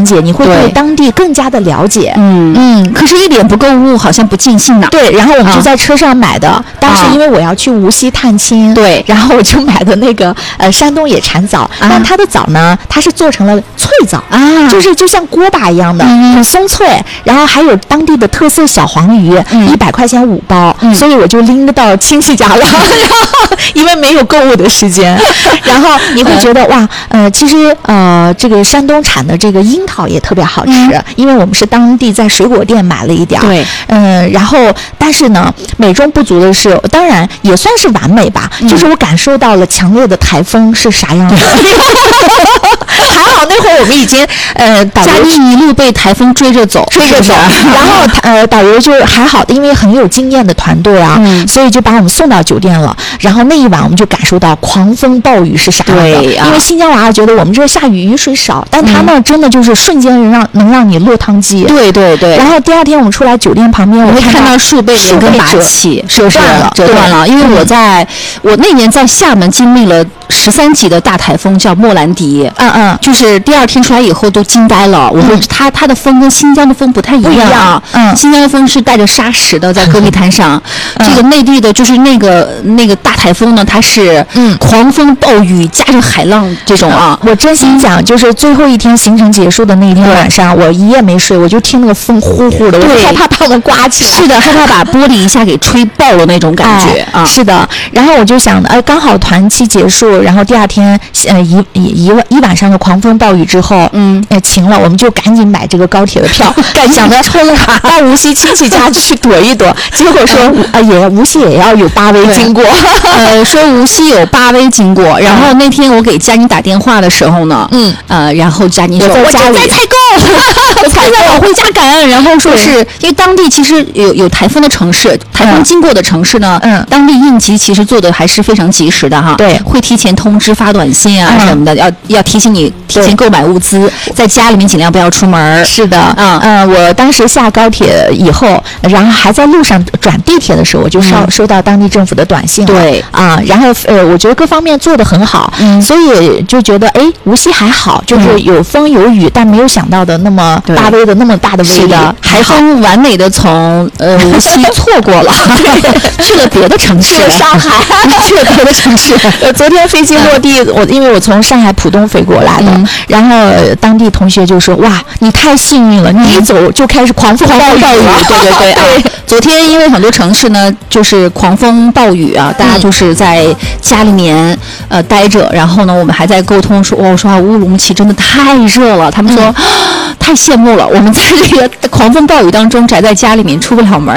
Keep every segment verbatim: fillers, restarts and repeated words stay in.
解，你会对当地更加的了解。 嗯嗯。可是，一点不购物好像不尽兴呢。 对，然后我们就在车上买的。啊、当时因为我要去无锡探亲， 对、啊， 然后我就买的那个呃山东野蚕枣，啊、但它的枣呢，它是做成了脆枣啊，就是就像锅巴一样的，嗯、很松脆。然后还有当地的特色小黄鱼，一百块钱五包、嗯，所以我就拎到亲戚家了，因为没有购物的时间。然后你会觉得、嗯、哇，呃，其实呃，这个山东产的这个樱桃也特别好吃，嗯、因为我们是当地在水果店买了一点， 对， 嗯、呃，然后但是呢，美中不足的是，当然也算是完美吧，嗯、就是我感受到了强烈的台风是啥样的。还好那会儿我们已经呃，导游一路被台风追着走， 追着走，然后呃，导游就还好，因为很有经验的团队啊、嗯，所以就把我们送到酒店了。然后那一晚我们就感受到狂风暴雨是啥样的， 对啊、 因为新疆娃娃觉得我们这下雨雨水少，但他们真的就是瞬间让能让你落汤鸡。 对对对。 然后第二天我们出来酒店旁边，我会看到树被连根拔起， 折断了， 折断了。因为我在、嗯、我那年在厦门经历了十三级的大台风，叫莫兰迪。 嗯嗯， 就是第二天出来以后都惊呆了。我说它它的风跟新疆的风不太一样啊。嗯，新疆的风是带着沙石的，在戈壁滩上。嗯、这个内地的就是那个那个大台风呢，它是嗯狂风暴雨加上海浪这种啊。 我真心讲，就是最后一天行程结束的那一天晚上，我一夜没睡，我就听那个风呼呼的，我害怕把我们刮起来。 是的，害怕把玻璃一下给吹爆了那种感觉、哎、啊。 是的，然后我就想，哎，刚好团期结束，然后第二天呃一一一晚上的狂风暴雨之后，嗯，呃晴了，我们就赶紧买这个高铁的票，想着冲到无锡亲戚家去躲一躲。结果说，呃，也无锡也要有八威经过， 呃，说无锡有八威经过。然后那天我给佳妮打电话的时候呢，嗯，呃，然后佳妮说我在采购，我采购我回家赶。然后说是因为当地其实有有台风的城市，台风经过的城市呢，嗯，当地应急其实做的还是非常及时的哈， 对， 会提前通知发短信啊什么的，要要提醒你提前购买物资，在家里面尽量不要出门。 是的，嗯嗯，我当时下高铁以后，然后还在路上转地铁的时候，我就收、嗯、收到当地政府的短信了， 对啊，然后呃，我觉得各方面做得很好，嗯，所以就觉得哎，无锡还好，就是有风有雨，嗯、但没有想到的那么大威的那么大的威力， 台风完美的从呃无锡错过了，去了别的城市， 去了上海， 去了别的城市。 呃，昨天飞机落地，我因为我从上海浦东飞过来的，嗯、然后当地同学就说：“哇，你太幸运了，你一走就开始狂风暴雨。” 对对对对。啊、昨天因为很多城市呢，就是狂风暴雨啊，大家就是在家里面呃待着，然后呢，我们还在沟通说，我说啊，乌鲁木齐真的太热了，他们说、嗯、太羡慕了，我们在这个狂风暴雨当中宅在家里面出不了门。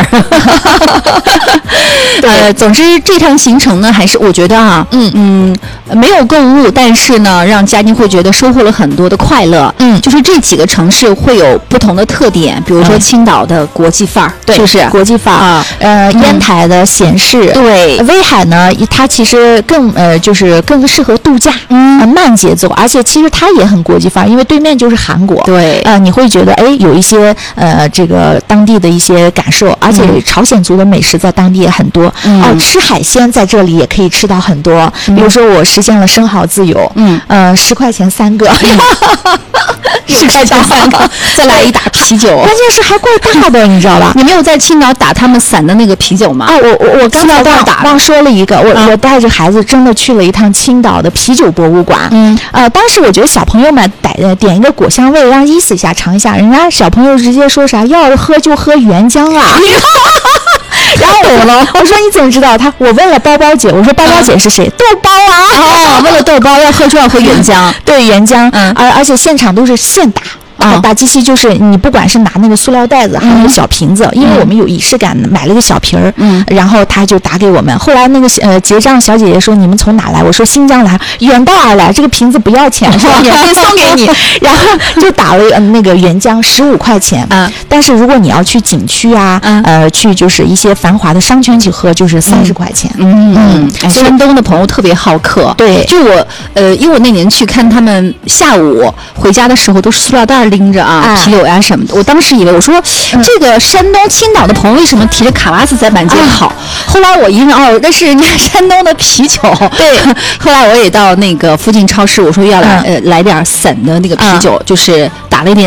呃，总之这趟行程呢，还是我觉得啊，嗯嗯，没有购物，但是呢，让佳妮会觉得收获了很多的快乐。嗯，就是这几个城市会有不同的特点，比如说青岛的国际范儿， 对， 是不是国际范儿啊？呃，烟台的闲适， 对， 威海呢，它其实更呃，就是更适合度假，嗯、呃，慢节奏，而且其实它也很国际范儿，因为对面就是韩国， 对， 呃，你会觉得哎，有一些呃，这个当地的一些感受，而且朝鲜族的美食在当地也很多，嗯、哦，吃海鲜在这里也可以吃到很多，嗯、比如说我实现了生蚝自由，嗯，呃，十块钱三个， 十块钱三个，再来一打啤酒， 关键是还怪大的，你知道吧？ 你没有在青岛打他们散的那个啤酒吗？ 啊，我我我刚才忘打忘说了一个，我、啊、我带着孩子真的去了一趟青岛的啤酒博物馆，嗯，呃，当时我觉得小朋友们点点一个果香味，让意思一下尝一下，人家小朋友直接说啥，要是喝就喝原浆啊。然后我呢，我说你怎么知道他？我问了包包姐，我说包包姐是谁？啊、豆包啊！ 哦，为了豆包要喝就要喝原浆， 对原浆，嗯，而而且现场都是现打。啊，打机器就是你不管是拿那个塑料袋子还有小瓶子，嗯、因为我们有仪式感，买了个小瓶儿，嗯，然后他就打给我们。后来那个呃结账小姐姐说你们从哪来？我说新疆来，远道而来，这个瓶子不要钱，说免费送给你。然后就打了、呃、那个原浆十五块钱，啊，但是如果你要去景区啊，嗯、呃去就是一些繁华的商圈去喝，就是三十块钱。 嗯嗯，哎、山东的朋友特别好客， 对， 就我呃，因为我那年去看他们下午回家的时候都是塑料袋拎着啊，啤酒呀什么的。我当时以为我说、嗯、这个山东青岛的朋友为什么提着卡拉斯在满街跑？啊、后来我一认哦，那是人家山东的啤酒。 对， 后来我也到那个附近超市，我说要来、嗯、呃来点散的那个啤酒，嗯、就是打了一点。